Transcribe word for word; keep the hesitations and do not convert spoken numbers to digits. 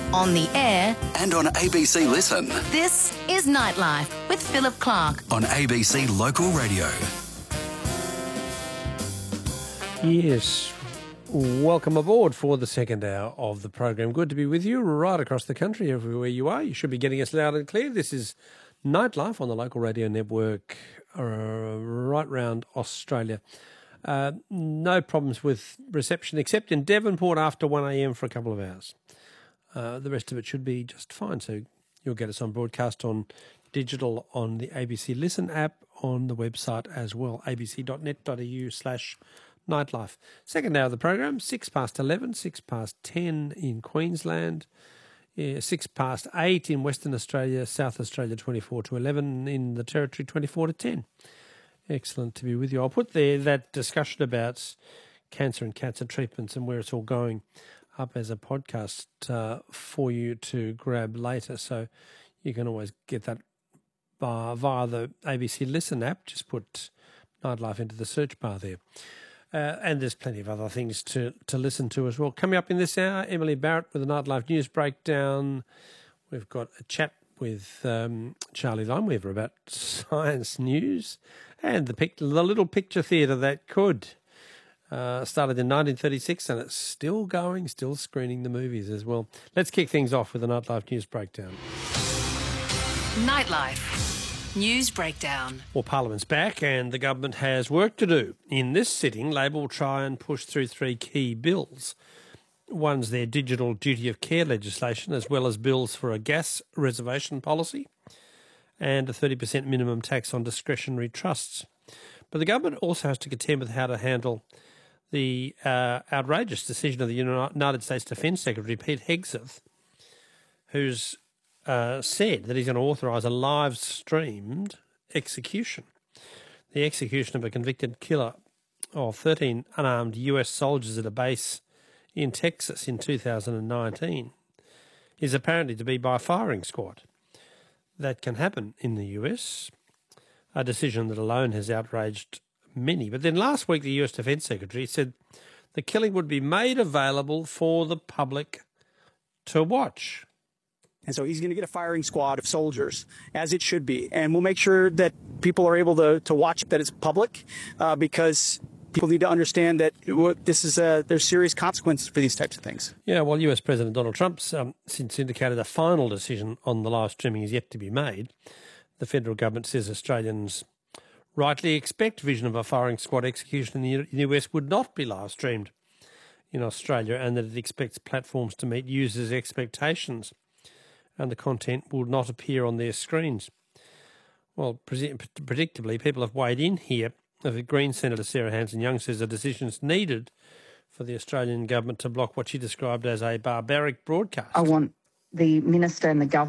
on the air and on A B C Listen. This is Nightlife with Philip Clark on A B C Local Radio. Yes, welcome aboard for the second hour of the program. Good to be with you right across the country, everywhere you are. You should be getting us loud and clear. This is Nightlife on the Local Radio Network uh, right round Australia. Uh, no problems with reception except in Devonport after one a m for a couple of hours. Uh, the rest of it should be just fine. So you'll get us on broadcast on digital on the A B C Listen app, on the website as well, abc.net.au slash nightlife. Second hour of the program, six past eleven, six past ten in Queensland, yeah, six past eight in Western Australia, South Australia twenty-four to eleven, in the Territory twenty-four to ten. Excellent to be with you. I'll put there that discussion about cancer and cancer treatments and where it's all going up as a podcast uh, for you to grab later. So you can always get that uh, via the A B C Listen app. Just put Nightlife into the search bar there. Uh, and there's plenty of other things to, to listen to as well. Coming up in this hour, Emily Barrett with a Nightlife News Breakdown. We've got a chat with um, Charlie Limeweaver about science news and the, pic- the little picture theatre that could. Uh, started in nineteen thirty-six and it's still going, still screening the movies as well. Let's kick things off with a Nightlife News Breakdown. Nightlife News Breakdown. Well, Parliament's back and the government has work to do. In this sitting, Labor will try and push through three key bills. One's their digital duty of care legislation, as well as bills for a gas reservation policy and a thirty percent minimum tax on discretionary trusts. But the government also has to contend with how to handle the uh, outrageous decision of the United States Defence Secretary, Pete Hegseth, who's uh, said that he's going to authorise a live-streamed execution, the execution of a convicted killer of thirteen unarmed U S soldiers at a base in Texas in two thousand nineteen, is apparently to be by firing squad. That can happen in the U S, a decision that alone has outraged many. But then last week, the U S Defence Secretary said the killing would be made available for the public to watch. And so he's going to get a firing squad of soldiers, as it should be. And we'll make sure that people are able to, to watch, that it's public, uh, because people need to understand that this is a, there's serious consequences for these types of things. Yeah, well, U S President Donald Trump's um, since indicated a final decision on the live streaming is yet to be made. The federal government says Australians rightly expect vision of a firing squad execution in the U S would not be live streamed in Australia, and that it expects platforms to meet users' expectations and the content will not appear on their screens. Well, predictably, people have weighed in here. The Green Senator Sarah Hanson-Young says a decision is needed for the Australian government to block what she described as a barbaric broadcast. I want the minister and the government